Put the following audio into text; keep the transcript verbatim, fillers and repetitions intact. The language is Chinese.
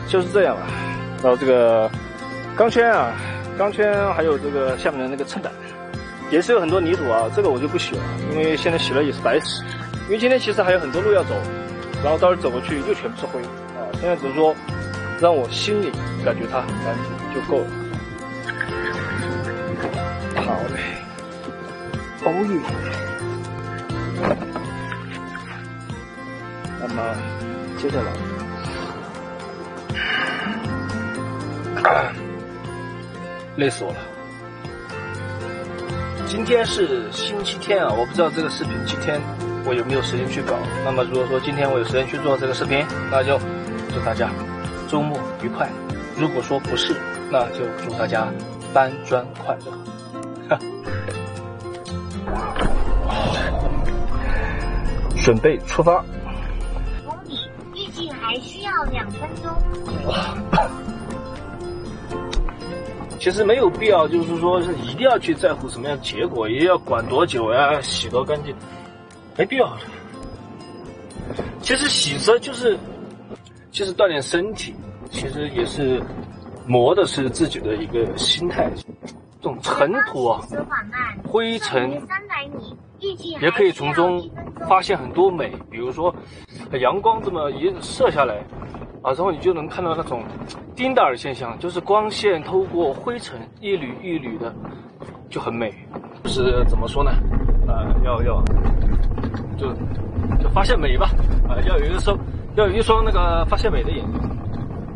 就是这样啊。然后这个钢圈啊，钢圈还有这个下面的那个衬板，也是有很多泥土啊，这个我就不洗了，因为现在洗了也是白洗。因为今天其实还有很多路要走，然后到时候走过去又全部是灰啊。现在只是说让我心里感觉它很干净就够了。好嘞，哦耶。那么接下来。累死我了！今天是星期天啊，我不知道这个视频今天我有没有时间去搞。那么如果说今天我有时间去做这个视频，那就祝大家周末愉快；如果说不是，那就祝大家搬砖快乐。准备出发。 公里，预计还需要两分钟。 其实没有必要，就是说是一定要去在乎什么样的结果，也要管多久呀，洗多干净，没必要。其实洗车就是，其实锻炼身体，其实也是磨的是自己的一个心态。这种尘土啊、灰尘，也可以从中发现很多美。比如说，阳光这么一射下来。啊，然后你就能看到那种丁达尔现象，就是光线透过灰尘一缕一缕的，就很美。就是怎么说呢？呃，要要就就发现美吧，啊、呃，要有一双要有一双那个发现美的眼睛。